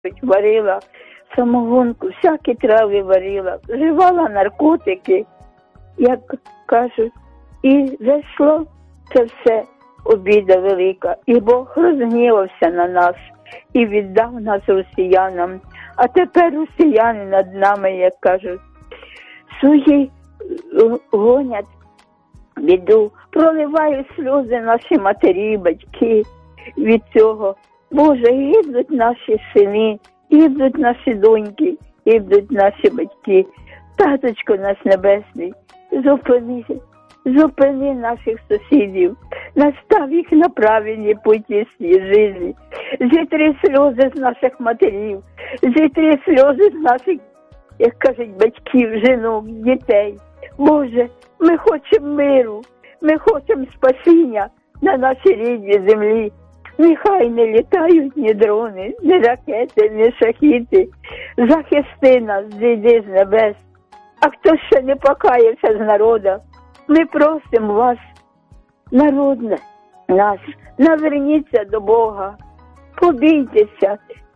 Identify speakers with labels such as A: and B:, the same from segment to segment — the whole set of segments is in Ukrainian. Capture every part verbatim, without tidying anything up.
A: варила самогонку, всякі трави варила, вживала наркотики, як кажуть, і зайшло це все обіда велика. І Бог розгнівався на нас і віддав нас росіянам. А тепер росіяни над нами, як кажуть, свої гонять біду, проливають сльози наші матері, батьки від цього. Боже, гибнуть наші сини, гибнуть наші доньки, гибнуть наші батьки. Таточко наш небесний, зупини, зупини наших сусідів, настав їх на правильні путі житті. Зітри сльози з наших матерів, зітри сльози з наших, як кажуть, батьків, жінок, дітей. Боже, ми хочемо миру, ми хочемо спасіння на нашій рідній землі. Нехай не літають ні дрони, ні ракети, ні шахіти. Захисти нас, зійди з небес. А хто ще не покаявся з народу, ми просимо вас, народне нас, наверніться до Бога, побійтеся.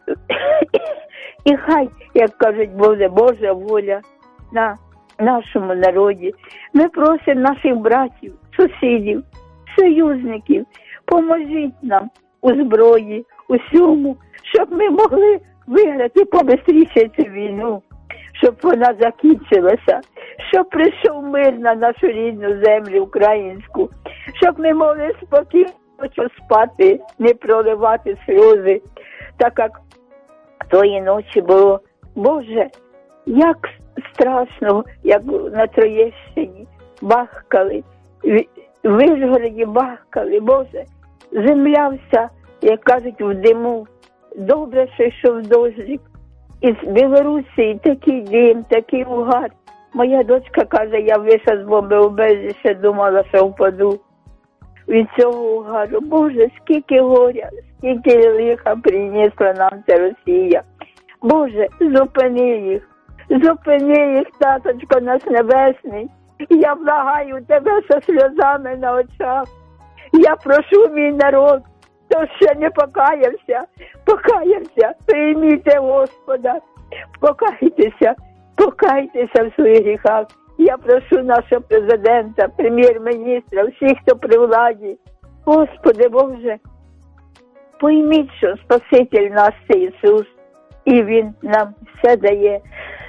A: І хай, як кажуть, буде Божа воля на нашому народі. Ми просимо наших братів, сусідів, союзників, поможіть нам у зброї, усьому, щоб ми могли виграти побистріше цю війну, щоб вона закінчилася, щоб прийшов мир на нашу рідну землю українську, щоб ми могли спокійно спати, не проливати сльози, так як тої ночі було. Боже, як страшно, як на Троєщині бахкали, в Вишгороді бахкали, Боже, земля вся, як кажуть, в диму. Добре, що йшов дощик. Із Білорусі такий дим, такий угар. Моя дочка каже, я вийшла з бомбоубежища, думала, що впаду від цього угару. Боже, скільки горя, скільки лиха принесла нам ця Росія. Боже, зупини їх, зупини їх, таточко наш небесний. Я благаю тебе зі сльозами на очах. Я прошу мій народ, хто ще не покаявся, покаявся, прийміть Господа, покайтеся, покайтеся в своїх гріхах. Я прошу нашого президента, прем'єр-міністра, всіх, хто при владі. Господи Боже, пойміть, що Спаситель наш це Ісус, і Він нам все дає.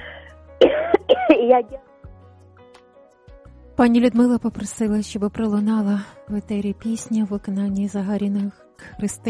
A: Я дякую.
B: Пані Людмила попросила, щоб пролунала в етері пісня в виконанні Загаріних Христи.